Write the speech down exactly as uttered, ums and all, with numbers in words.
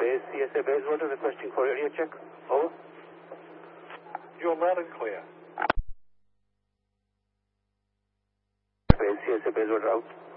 Base, C S A Bayswater requesting for area check. Over. You're loud and clear. Base, C S A Bayswater out.